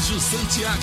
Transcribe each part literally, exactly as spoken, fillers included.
Sérgio Santiago.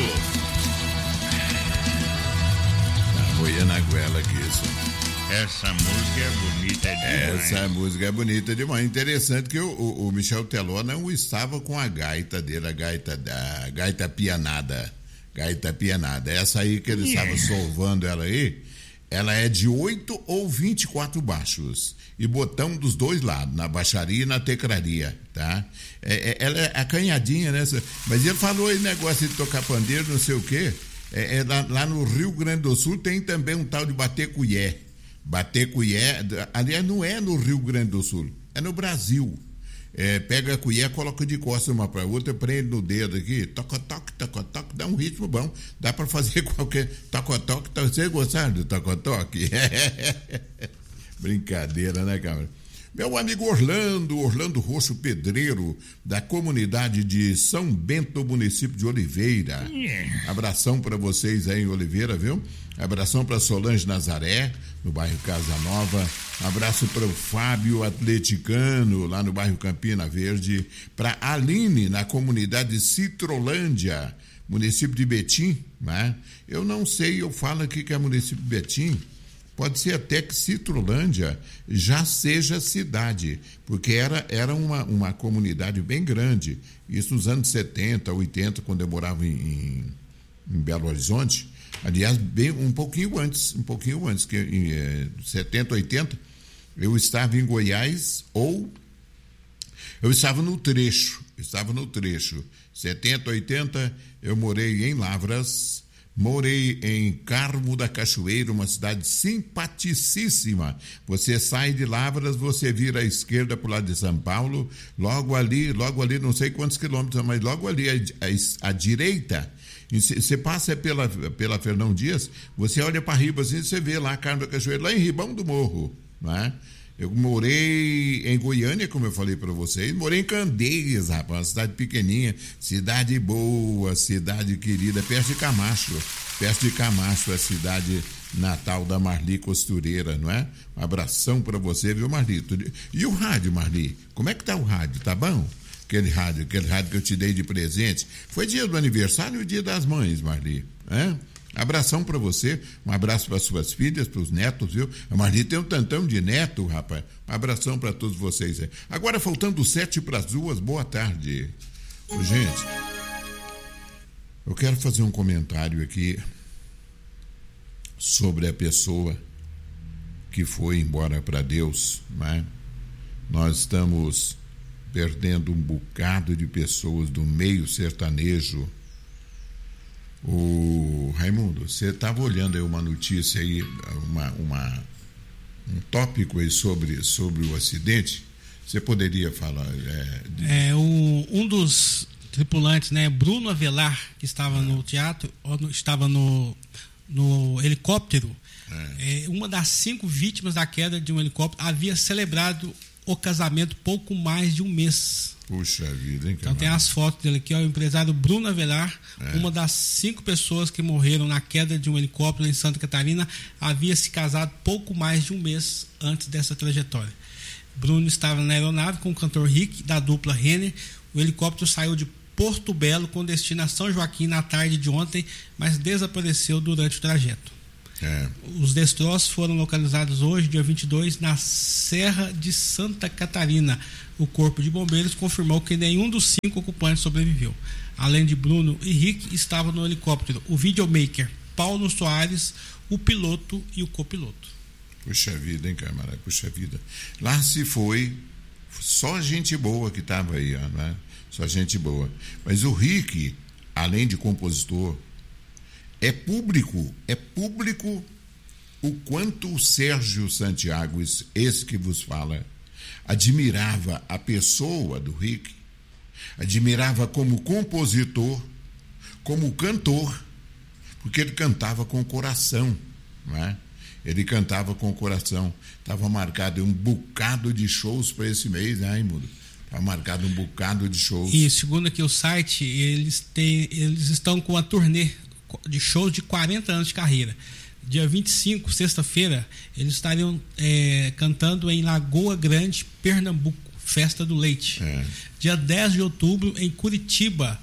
Tá moendo a goela aqui, isso. Essa música é bonita demais. Essa música é bonita demais. Interessante que o, o, o Michel Teló não estava com a gaita dele, a gaita, a gaita pianada. Gaita pianada. Essa aí que ele yeah. estava solvando ela aí, ela é de oito ou vinte e quatro baixos. E botão dos dois lados, na baixaria e na teclaria, tá? É, é, ela é acanhadinha, né? Mas ele falou aí negócio de tocar pandeiro, não sei o quê. É, é lá, lá no Rio Grande do Sul tem também um tal de bater colher. Bater colher, aliás, não é no Rio Grande do Sul, é no Brasil. É, pega a colher, coloca de costas uma para outra, prende no dedo aqui, toca, toque, toca, toque, dá um ritmo bom. Dá para fazer qualquer toca, toque. Você gostaram do toca, toque? Brincadeira, né, cara? Meu amigo Orlando, Orlando Roxo Pedreiro, da comunidade de São Bento, município de Oliveira. Yeah. Abração para vocês aí em Oliveira, viu? Abração para Solange Nazaré, no bairro Casa Nova. Abraço para o Fábio Atleticano, lá no bairro Campina Verde. Para Aline, na comunidade Citrolândia, município de Betim, né? Eu não sei, eu falo aqui que é município de Betim. Pode ser até que Citrolândia já seja cidade, porque era, era uma, uma comunidade bem grande. Isso nos anos setenta, oitenta, quando eu morava em, em, em Belo Horizonte. Aliás, bem, um pouquinho antes, um pouquinho antes, que em eh, setenta, oitenta, eu estava em Goiás ou eu estava no trecho, estava no trecho. setenta, oitenta, eu morei em Lavras. Morei em Carmo da Cachoeira, uma cidade simpaticíssima. Você sai de Lavras, você vira à esquerda para o lado de São Paulo, logo ali, logo ali, não sei quantos quilômetros, mas logo ali à, à, à direita, você passa pela, pela Fernão Dias, você olha para Ribas e você vê lá Carmo da Cachoeira, lá em Ribão do Morro, não é? Eu morei em Goiânia, como eu falei para vocês, morei em Candeias, rapaz, uma cidade pequenininha, cidade boa, cidade querida, perto de Camacho, perto de Camacho, a cidade natal da Marli Costureira, não é? Um abração para você, viu, Marli? E o rádio, Marli? Como é que tá o rádio? Tá bom? Aquele rádio, aquele rádio que eu te dei de presente. Foi dia do aniversário e dia das mães, Marli, é? Abração para você, um abraço para suas filhas, para os netos, viu? A Marli tem um tantão de neto, rapaz. Um abração para todos vocês aí. Agora, faltando sete para as duas, boa tarde. Gente, eu quero fazer um comentário aqui sobre a pessoa que foi embora para Deus, né? Nós estamos perdendo um bocado de pessoas do meio sertanejo. O Raimundo, você estava olhando aí uma notícia aí, uma, uma, um tópico aí sobre, sobre o acidente. Você poderia falar? É, de... é o, um dos tripulantes, né, Bruno Avelar, que estava no teatro, estava no, no helicóptero. É. É, uma das cinco vítimas da queda de um helicóptero havia celebrado o casamento pouco mais de um mês. Puxa vida, hein? Então tem as fotos dele aqui, ó, o empresário Bruno Avelar, é. uma das cinco pessoas que morreram na queda de um helicóptero em Santa Catarina, havia se casado pouco mais de um mês antes dessa trajetória. Bruno estava na aeronave com o cantor Rick, da dupla Renner. O helicóptero saiu de Porto Belo com destino a São Joaquim na tarde de ontem, mas desapareceu durante o trajeto. É. Os destroços foram localizados hoje, dia vinte e dois, na Serra de Santa Catarina. O Corpo de Bombeiros confirmou que nenhum dos cinco ocupantes sobreviveu. Além de Bruno e Rick, estava no helicóptero o videomaker Paulo Soares, o piloto e o copiloto. Puxa vida, hein, camarada? Puxa vida. Lá se foi só gente boa que estava aí, ó, né? Só gente boa. Mas o Rick, além de compositor, é público, é público o quanto o Sérgio Santiago, esse que vos fala, admirava a pessoa do Rick, admirava como compositor, como cantor, porque ele cantava com o coração, não é? Ele cantava com o coração. Estava marcado um bocado de shows para esse mês, né, Raimundo? Estava marcado um bocado de shows. E segundo aqui o site, eles, têm, eles estão com a turnê de shows de quarenta anos de carreira. Dia vinte e cinco, sexta-feira, eles estariam é, cantando em Lagoa Grande, Pernambuco, Festa do Leite. É. Dia dez de outubro, em Curitiba,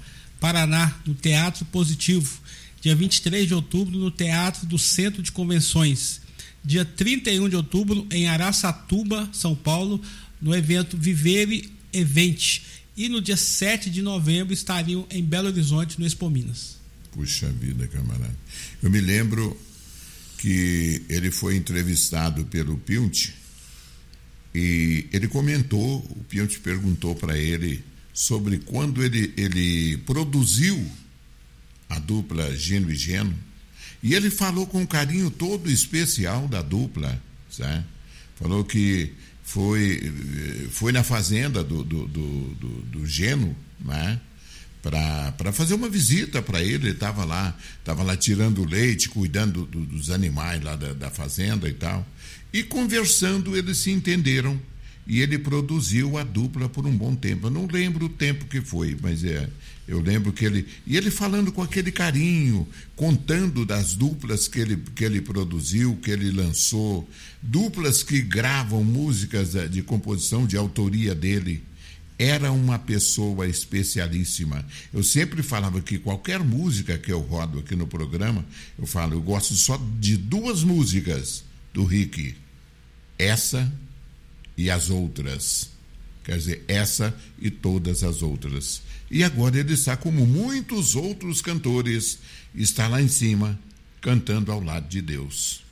Paraná, no Teatro Positivo. Dia vinte e três de outubro, no Teatro do Centro de Convenções. Dia trinta e um de outubro, em Araçatuba, São Paulo, no evento Vivere Event. E no dia sete de novembro estariam em Belo Horizonte, no Expo Minas. Puxa vida, camarada. Eu me lembro que ele foi entrevistado pelo Piunt e ele comentou, o Piunt perguntou para ele sobre quando ele, ele produziu a dupla Geno e Geno, e ele falou com um carinho todo especial da dupla, sabe? Falou que foi, foi na fazenda do, do, do, do, do Geno, né? Para fazer uma visita para ele. Ele estava lá, estava lá tirando leite, cuidando do, dos animais lá da, da fazenda e tal. E conversando, eles se entenderam. E ele produziu a dupla por um bom tempo. Eu não lembro o tempo que foi, mas é, eu lembro que ele... E ele falando com aquele carinho, contando das duplas que ele, que ele produziu, que ele lançou, duplas que gravam músicas de composição de autoria dele. Era uma pessoa especialíssima. Eu sempre falava que qualquer música que eu rodo aqui no programa, eu falo, eu gosto só de duas músicas do Rick. Essa e as outras. Quer dizer, essa e todas as outras. E agora ele está, como muitos outros cantores, está lá em cima, cantando ao lado de Deus.